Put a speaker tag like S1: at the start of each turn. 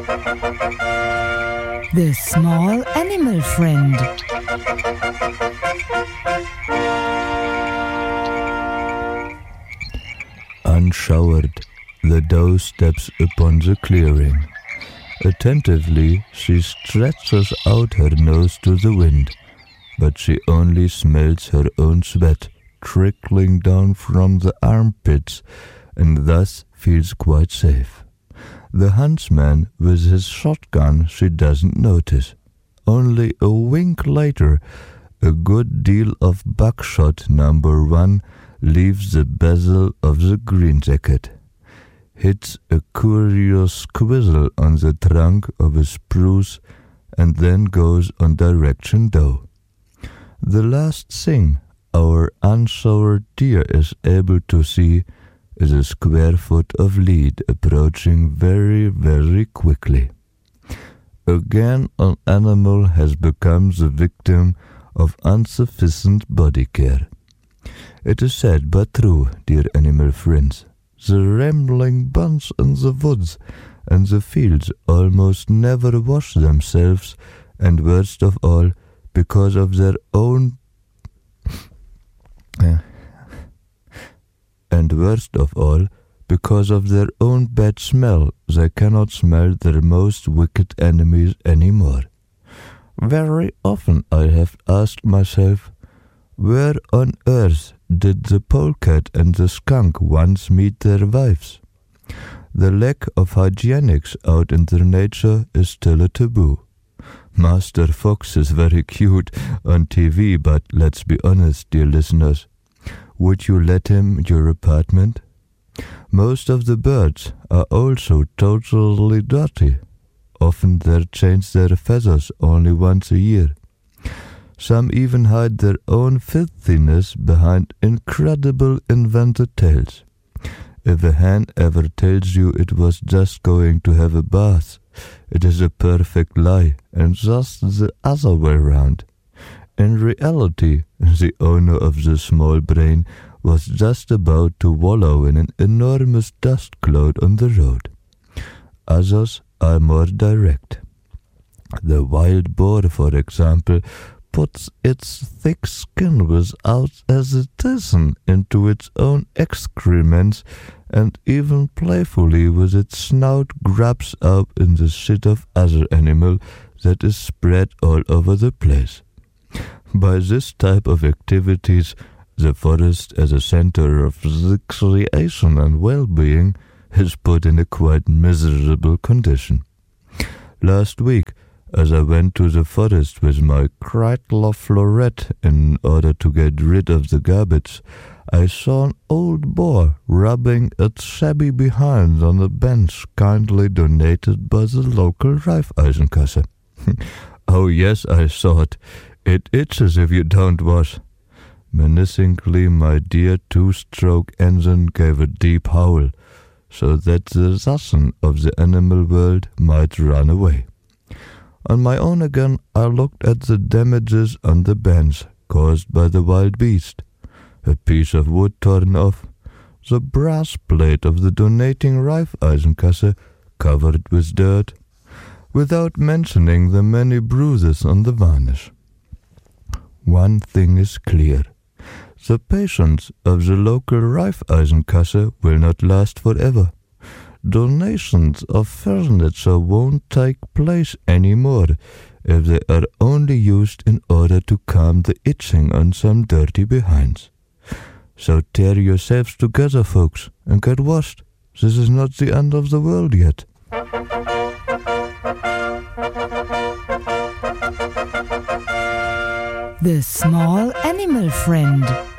S1: The small animal friend.
S2: Unshowered, the doe steps upon the clearing. Attentively, she stretches out her nose to the wind, but she only smells her own sweat trickling down from the armpits, and thus feels quite safe. The huntsman with his shotgun she doesn't notice. Only a wink later, a good deal of buckshot number 1 leaves the bezel of the green jacket, hits a curious quizzle on the trunk of a spruce, and then goes on direction doe. The last thing our unshowered deer is able to see is a square foot of lead approaching very, very quickly. Again, an animal has become the victim of insufficient body care. It is sad but true, dear animal friends. The rambling bunch in the woods and the fields almost never wash themselves, and worst of all, because of their own bad smell, they cannot smell their most wicked enemies anymore. Very often I have asked myself, where on earth did the polecat and the skunk once meet their wives? The lack of hygienics out in their nature is still a taboo. Master Fox is very cute on TV, but let's be honest, dear listeners. Would you let him your apartment? Most of the birds are also totally dirty. Often they change their feathers only once a year. Some even hide their own filthiness behind incredible invented tales. If a hen ever tells you it was just going to have a bath, it is a perfect lie, and just the other way round. In reality, the owner of the small brain was just about to wallow in an enormous dust cloud on the road. Others are more direct. The wild boar, for example, puts its thick skin without hesitation into its own excrements, and even playfully with its snout grabs up in the shit of other animal that is spread all over the place. By this type of activities, the forest as a center of recreation and well-being is put in a quite miserable condition. Last week, as I went to the forest with my Kreidler Florette in order to get rid of the garbage, I saw an old boar rubbing its shabby behind on a bench kindly donated by the local Raiffeisenkasse. Oh yes, I thought, it itches if you don't wash. Menacingly, my dear two-stroke engine gave a deep howl, so that the assassin of the animal world might run away. On my own again, I looked at the damages on the bench caused by the wild beast. A piece of wood torn off, the brass plate of the donating Raiffeisenkasse covered with dirt, without mentioning the many bruises on the varnish. One thing is clear. The patience of the local Raiffeisenkasse will not last forever. Donations of furniture won't take place anymore if they are only used in order to calm the itching on some dirty behinds. So tear yourselves together, folks, and get washed. This is not the end of the world yet.
S1: The small animal friend.